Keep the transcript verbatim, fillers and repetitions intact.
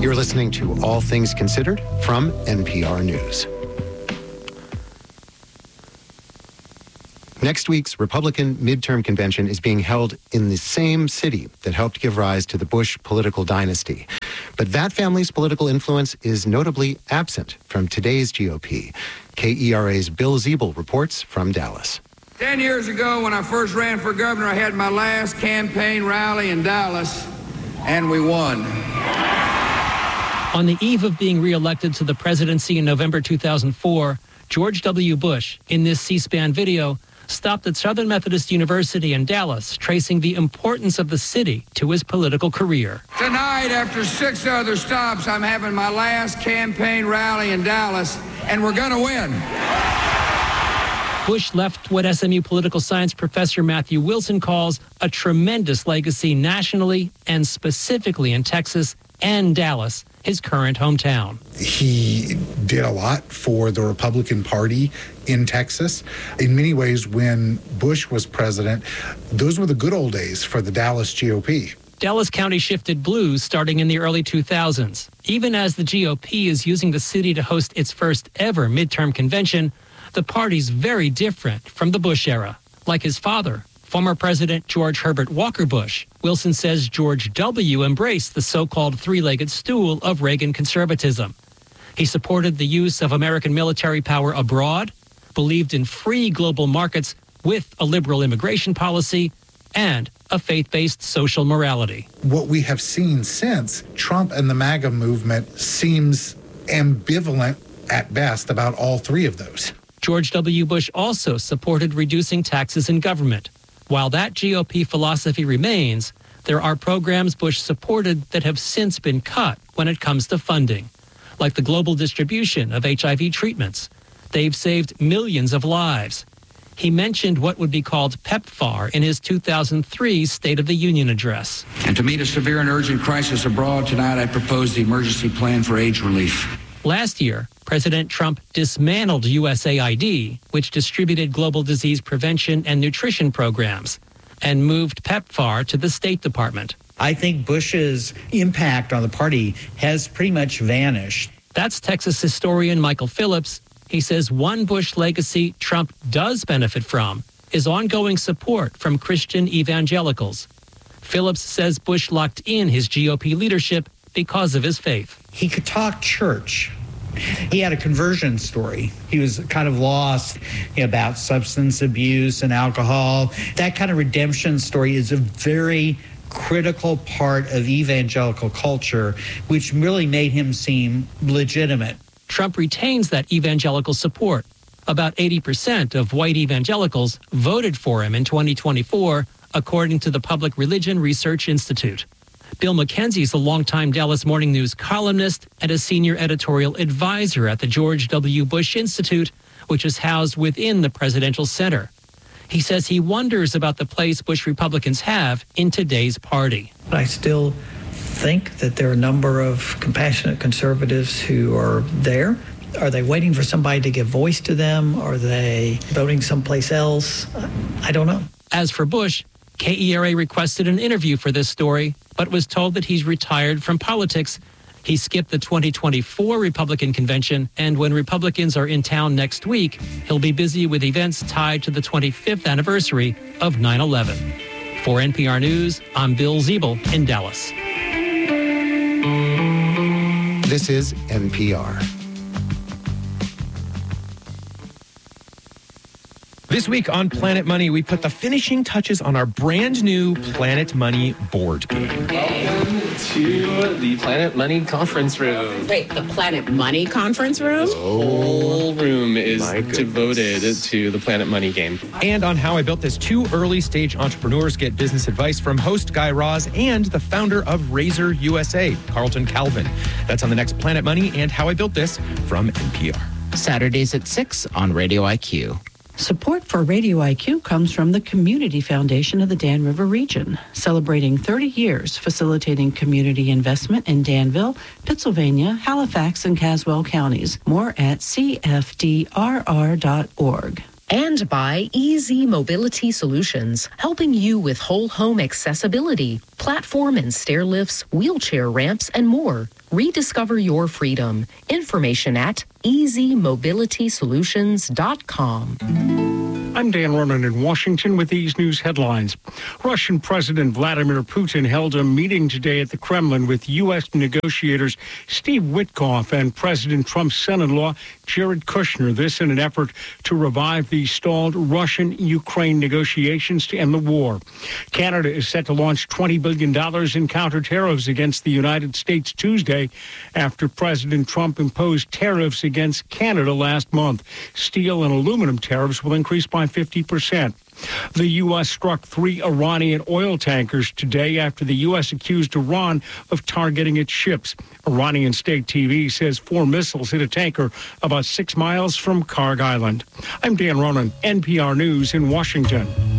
You're listening to All Things Considered from N P R News. Next week's Republican midterm convention is being held in the same city that helped give rise to the Bush political dynasty. But that family's political influence is notably absent from today's G O P. K E R A's Bill Ziebel reports from Dallas. Ten years ago, when I first ran for governor, I had my last campaign rally in Dallas, and we won. On the eve of being reelected to the presidency in November two thousand four, George W. Bush, in this C-SPAN video, stopped at Southern Methodist University in Dallas, tracing the importance of the city to his political career. Tonight, after six other stops, I'm having my last campaign rally in Dallas, and we're going to win. Bush left what S M U political science professor Matthew Wilson calls a tremendous legacy nationally and specifically in Texas and Dallas, his current hometown. He did a lot for the Republican Party in Texas. In many ways, when Bush was president, those were the good old days for the Dallas G O P. Dallas County shifted blue starting in the early two thousands. Even as the G O P is using the city to host its first ever midterm convention, the party's very different from the Bush era. Like his father, former President George Herbert Walker Bush, Wilson says George W. embraced the so-called three-legged stool of Reagan conservatism. He supported the use of American military power abroad, believed in free global markets with a liberal immigration policy, and a faith-based social morality. What we have seen since, Trump and the MAGA movement seems ambivalent at best about all three of those. George W. Bush also supported reducing taxes in government. While that G O P philosophy remains, there are programs Bush supported that have since been cut when it comes to funding, like the global distribution of H I V treatments. They've saved millions of lives. He mentioned what would be called PEPFAR in his two thousand three State of the Union address. And to meet a severe and urgent crisis abroad, tonight I propose the emergency plan for AIDS relief. Last year, President Trump dismantled U S A I D, which distributed global disease prevention and nutrition programs, and moved PEPFAR to the State Department. I think Bush's impact on the party has pretty much vanished. That's Texas historian Michael Phillips. He says one Bush legacy Trump does benefit from is ongoing support from Christian evangelicals. Phillips says Bush locked in his G O P leadership because of his faith. He could talk church. He had a conversion story. He was kind of lost about substance abuse and alcohol. That kind of redemption story is a very critical part of evangelical culture, which really made him seem legitimate. Trump retains that evangelical support. About eighty percent of white evangelicals voted for him in twenty twenty-four, according to the Public Religion Research Institute. Bill McKenzie is a longtime Dallas Morning News columnist and a senior editorial advisor at the George W. Bush Institute, which is housed within the Presidential Center. He says he wonders about the place Bush Republicans have in today's party. I still think that there are a number of compassionate conservatives who are there. Are they waiting for somebody to give voice to them? Are they voting someplace else? I don't know. As for Bush, K E R A requested an interview for this story, but was told that he's retired from politics. He skipped the twenty twenty-four Republican convention, and when Republicans are in town next week, he'll be busy with events tied to the twenty-fifth anniversary of nine eleven. For N P R News, I'm Bill Ziebel in Dallas. This is N P R. This week on Planet Money, we put the finishing touches on our brand new Planet Money board game. Welcome to the Planet Money conference room. Wait, the Planet Money conference room? The whole room is devoted to the Planet Money game. And on how I built this, two early stage entrepreneurs get business advice from host Guy Raz and the founder of Razor U S A, Carlton Calvin. That's on the next Planet Money and How I Built This from N P R. Saturdays at six on Radio I Q. Support for Radio I Q comes from the Community Foundation of the Dan River Region, celebrating thirty years facilitating community investment in Danville, Pittsylvania, Halifax, and Caswell counties. More at c f d r r dot org. And by Easy Mobility Solutions, helping you with whole home accessibility, platform and stair lifts, wheelchair ramps, and more. Rediscover your freedom. Information at easy mobility solutions dot com. I'm Dan Ronan in Washington with these news headlines. Russian President Vladimir Putin held a meeting today at the Kremlin with U S negotiators Steve Witkoff and President Trump's son-in-law Jared Kushner. This in an effort to revive the stalled Russian-Ukraine negotiations to end the war. Canada is set to launch twenty billion dollars in counter tariffs against the United States Tuesday after President Trump imposed tariffs against Canada last month. Steel and aluminum tariffs will increase by fifty percent. The U S struck three Iranian oil tankers today after the U S accused Iran of targeting its ships. Iranian state T V says four missiles hit a tanker about six miles from Karg Island. I'm Dan Ronan, N P R News in Washington.